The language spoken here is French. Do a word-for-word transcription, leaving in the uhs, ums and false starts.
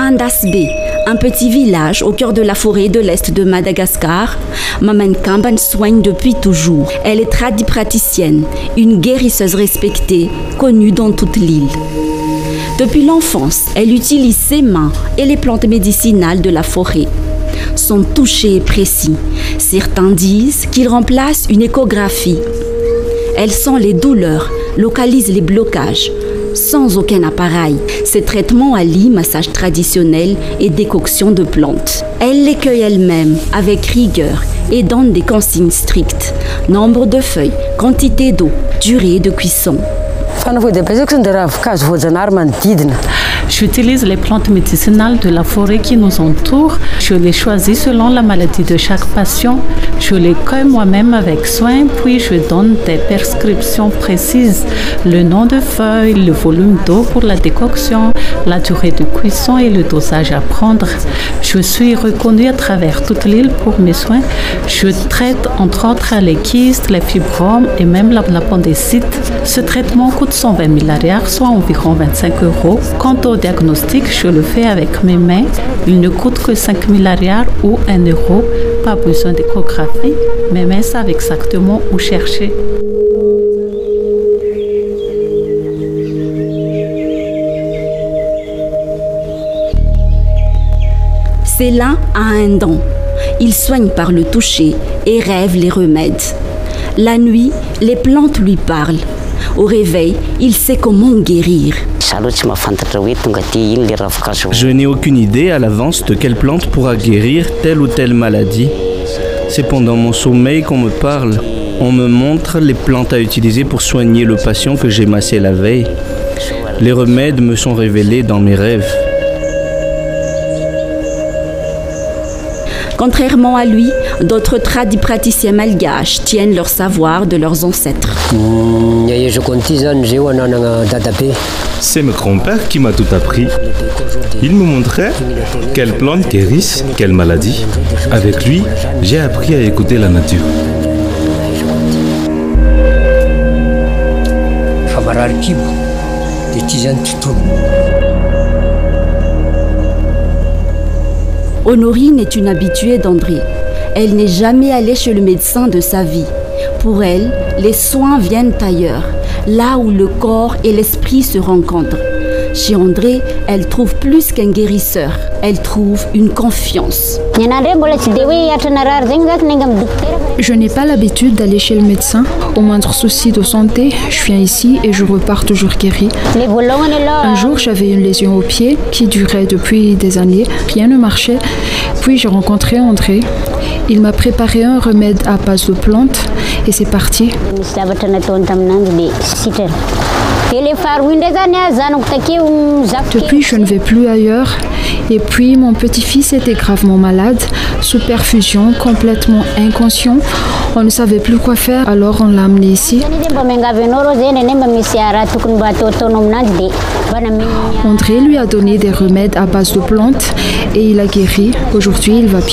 Andasbe, un petit village au cœur de la forêt de l'Est de Madagascar, Maman Kamban soigne depuis toujours. Elle est tradipraticienne, une guérisseuse respectée, connue dans toute l'île. Depuis l'enfance, elle utilise ses mains et les plantes médicinales de la forêt. Son toucher est précis. Certains disent qu'il remplace une échographie. Elle sent les douleurs, localise les blocages, sans aucun appareil. Ses traitements allient massage traditionnel et décoction de plantes. Elle les cueille elle-même avec rigueur et donne des consignes strictes. Nombre de feuilles, quantité d'eau, durée de cuisson. J'utilise les plantes médicinales de la forêt qui nous entoure. Je les choisis selon la maladie de chaque patient. Je les cueille moi-même avec soin, puis je donne des prescriptions précises. Le nom de feuille, le volume d'eau pour la décoction, la durée de cuisson et le dosage à prendre. Je suis reconnue à travers toute l'île pour mes soins. Je traite entre autres les kystes, les fibromes et même l'appendicite. Ce traitement coûte cent vingt mille arrières, soit environ vingt-cinq euros. Quant au diagnostic, je le fais avec mes mains. Il ne coûte que cinq mille arrières ou un euro. Pas besoin d'échographie. Mes mains savent exactement où chercher. Célin a un don. Il soigne par le toucher et rêve les remèdes. La nuit, les plantes lui parlent. Au réveil, il sait comment guérir. Je n'ai aucune idée à l'avance de quelle plante pourra guérir telle ou telle maladie. C'est pendant mon sommeil qu'on me parle. On me montre les plantes à utiliser pour soigner le patient que j'ai massé la veille. Les remèdes me sont révélés dans mes rêves. Contrairement à lui, d'autres tradipraticiens malgaches tiennent leur savoir de leurs ancêtres. C'est mon grand-père qui m'a tout appris. Il me montrait quelles plantes guérissent, quelles maladies. Avec lui, j'ai appris à écouter la nature. Honorine est une habituée d'André. Elle n'est jamais allée chez le médecin de sa vie. Pour elle, les soins viennent ailleurs, là où le corps et l'esprit se rencontrent. Chez André, elle trouve plus qu'un guérisseur. Elle trouve une confiance. Je n'ai pas l'habitude d'aller chez le médecin. Au moindre souci de santé, je viens ici et je repars toujours guérie. Un jour, j'avais une lésion au pied qui durait depuis des années. Rien ne marchait. Puis j'ai rencontré André. Il m'a préparé un remède à base de plantes et c'est parti. Depuis, je ne vais plus ailleurs. Et puis, mon petit-fils était gravement malade, sous perfusion, complètement inconscient. On ne savait plus quoi faire, alors on l'a amené ici. André lui a donné des remèdes à base de plantes et il a guéri. Aujourd'hui, il va bien.